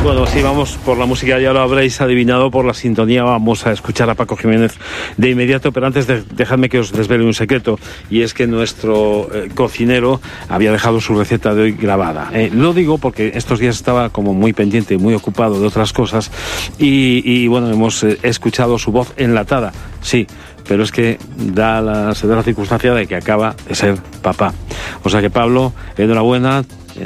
Bueno, sí, vamos por la música, ya lo habréis adivinado por la sintonía. Vamos a escuchar a Paco Jiménez de inmediato, pero antes dejadme que os desvele un secreto, y es que nuestro cocinero había dejado su receta de hoy grabada. Lo digo porque estos días estaba como muy pendiente, muy ocupado de otras cosas, y bueno, hemos escuchado su voz enlatada, sí, pero es que se da la circunstancia de que acaba de ser papá. O sea que, Pablo, enhorabuena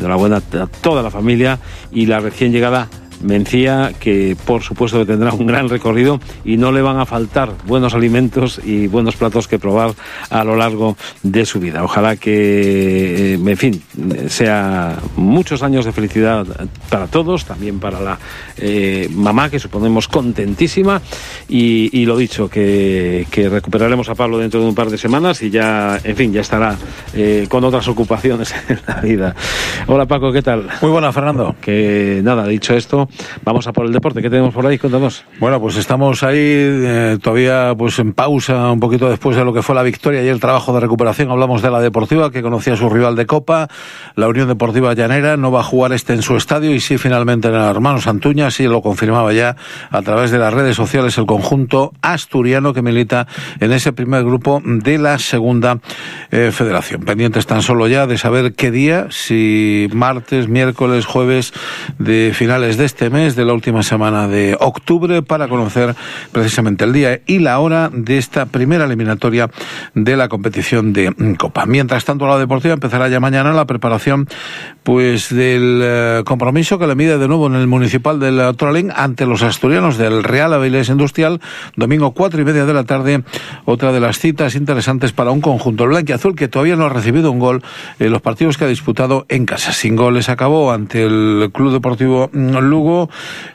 a toda la familia y la recién llegada Mencía, que por supuesto que tendrá un gran recorrido y no le van a faltar buenos alimentos y buenos platos que probar a lo largo de su vida. Ojalá que, en fin, sea muchos años de felicidad para todos, también para la mamá, que suponemos contentísima, y lo dicho, que recuperaremos a Pablo dentro de un par de semanas y ya, en fin, ya estará con otras ocupaciones en la vida. Hola, Paco, ¿qué tal? Muy buena, Fernando. Que nada, dicho esto, vamos a por el deporte. ¿Qué tenemos por ahí? Cuéntanos. Bueno, pues estamos ahí todavía pues en pausa, un poquito después de lo que fue la victoria y el trabajo de recuperación. Hablamos de la Deportiva, que conocía a su rival de Copa, la Unión Deportiva Llanera. No va a jugar en su estadio, y sí finalmente en el Hermanos Antuña. Sí lo confirmaba ya a través de las redes sociales el conjunto asturiano que milita en ese primer grupo de la segunda federación. Pendientes tan solo ya de saber qué día, si martes, miércoles, jueves de finales de este mes, de la última semana de octubre, para conocer precisamente el día y la hora de esta primera eliminatoria de la competición de Copa. Mientras tanto, la Deportiva empezará ya mañana la preparación pues del compromiso que le mide de nuevo en el municipal del Toralín ante los asturianos del Real Avilés Industrial, domingo 4:30 de la tarde. Otra de las citas interesantes para un conjunto blanquiazul que todavía no ha recibido un gol en los partidos que ha disputado en casa. Sin goles acabó ante el Club Deportivo Lugo,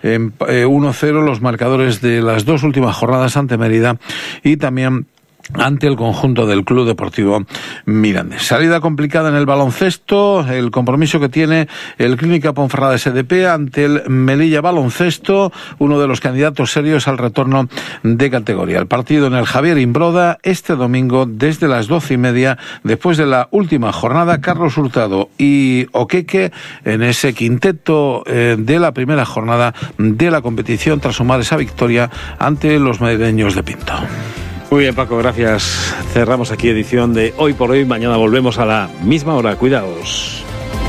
1-0 los marcadores de las dos últimas jornadas ante Mérida y también ante el conjunto del Club Deportivo Mirandés. Salida complicada en el baloncesto, el compromiso que tiene el Clínica Ponferrada SDP ante el Melilla Baloncesto, uno de los candidatos serios al retorno de categoría. El partido en el Javier Imbroda este domingo desde las 12:30, después de la última jornada. Carlos Hurtado y Oqueque en ese quinteto de la primera jornada de la competición, tras sumar esa victoria ante los madrileños de Pinto. Muy bien, Paco, gracias. Cerramos aquí edición de Hoy por Hoy. Mañana volvemos a la misma hora. Cuidaos.